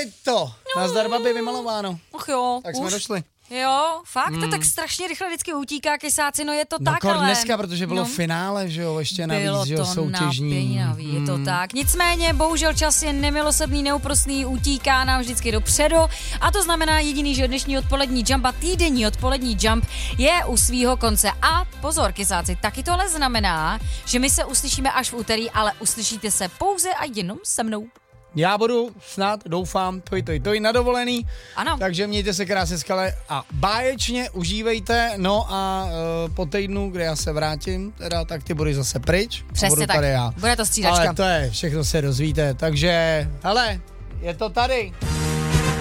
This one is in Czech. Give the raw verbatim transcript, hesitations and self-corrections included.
je to. Nazdar, babi, vymalováno. Ach jo, Tak už. jsme došli. Jo, fakt, Mm. to tak strašně rychle vždycky utíká, kesáci, no je to No tak, kor ale... dneska, protože bylo no. finále, že jo, ještě Bylo navíc, že jo, to soutěžní. napínavý, je to Mm. tak. Nicméně, bohužel čas je nemilosrdný, neúprosný, utíká nám vždycky dopředu a to znamená jediný, že dnešní odpolední jump a týdenní odpolední jump je u svýho konce. A pozor, kysáci, taky to ale znamená, že my se uslyšíme až v úterý, ale uslyšíte se pouze a jenom se mnou. Já budu snad, doufám, toj, toj, toj na dovolený. Ano. Takže mějte se krásně, skale a báječně užívejte. No a uh, po týdnu, kde já se vrátím, teda, tak ty budeš zase pryč. Přesně a budu tak. Tady já. Bude to střídačka. Ale to je, všechno se dozvíte. Takže, hele, je to tady.